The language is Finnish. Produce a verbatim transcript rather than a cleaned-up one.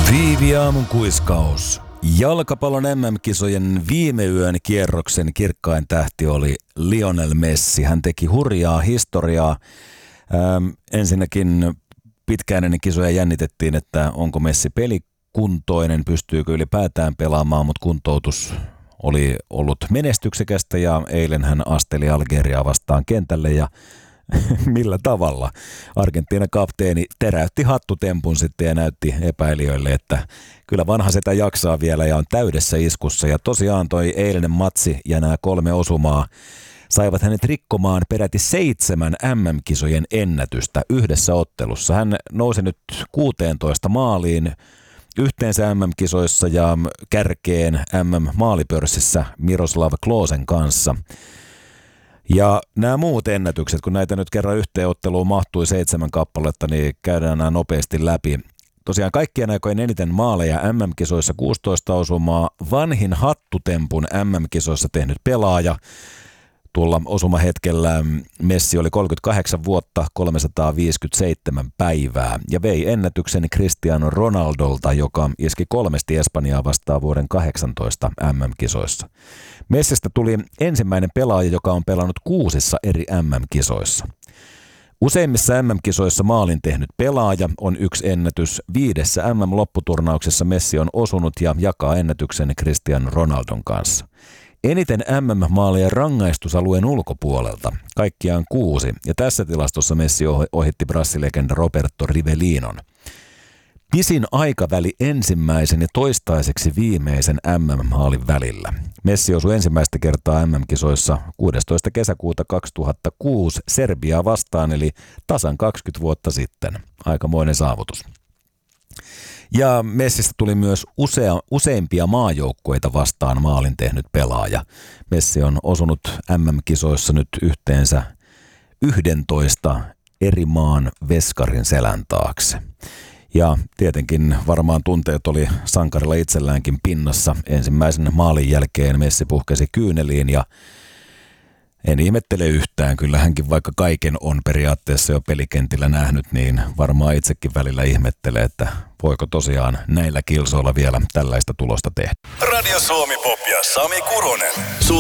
Viivi-aamun kuiskaus. Jalkapallon M M-kisojen viime yön kierroksen kirkkain tähti oli Lionel Messi. Hän teki hurjaa historiaa. Ähm, ensinnäkin pitkään ennen kisoja jännitettiin, että onko Messi pelikuntoinen, pystyykö ylipäätään pelaamaan, mutta kuntoutus oli ollut menestyksekästä ja eilen hän asteli Algeriaa vastaan kentälle ja millä tavalla. Argentiinan kapteeni teräytti hattutempun sitten ja näytti epäilijöille, että kyllä vanha setä jaksaa vielä ja on täydessä iskussa. Ja tosiaan toi eilinen matsi ja nämä kolme osumaa saivat hänet rikkomaan peräti seitsemän M M-kisojen ennätystä yhdessä ottelussa. Hän nousi nyt kuuteentoista maaliin yhteensä M M-kisoissa ja kärkeen M M-maalipörssissä Miroslav Klosen kanssa. Ja nämä muut ennätykset, kun näitä nyt kerran yhteen otteluun mahtui seitsemän kappaletta, niin käydään nämä nopeasti läpi. Tosiaan kaikkien aikojen eniten maaleja M M-kisoissa kuusitoista osumaa, vanhin hattutempun M M-kisoissa tehnyt pelaaja. Tuolla osumahetkellä Messi oli kolmekymmentäkahdeksan vuotta, kolmesataaviisikymmentäseitsemän päivää ja vei ennätyksen Cristiano Ronaldolta, joka iski kolmesti Espanjaa vastaan vuoden kahdeksantoista M M-kisoissa. Messistä tuli ensimmäinen pelaaja, joka on pelannut kuusissa eri M M-kisoissa. Useimmissa M M-kisoissa maalin tehnyt pelaaja on yksi ennätys. Viidessä M M-lopputurnauksessa Messi on osunut ja jakaa ennätyksen Cristiano Ronaldon kanssa. Eniten M M-maaleja rangaistusalueen ulkopuolelta, kaikkiaan kuusi, ja tässä tilastossa Messi ohitti brassilegenda Roberto Rivelinon. Pisin aikaväli ensimmäisen ja toistaiseksi viimeisen M M-maalin välillä. Messi osui ensimmäistä kertaa M M-kisoissa kuudestoista kesäkuuta kaksituhattakuusi Serbiaa vastaan, eli tasan kaksikymmentä vuotta sitten. Aikamoinen saavutus. Ja Messistä tuli myös usea, useimpia maajoukkueita vastaan maalin tehnyt pelaaja. Messi on osunut M M-kisoissa nyt yhteensä yhdentoista eri maan veskarin selän taakse. Ja tietenkin varmaan tunteet oli sankarilla itselläänkin pinnassa. Ensimmäisen maalin jälkeen Messi puhkesi kyyneliin ja en ihmettele yhtään. Kyllä hänkin vaikka kaiken on periaatteessa jo pelikentillä nähnyt, niin varmaan itsekin välillä ihmettelee, että voiko tosiaan näillä kilsoilla vielä tällaista tulosta tehdä. Radio Suomi Pop ja Sami Kurunen.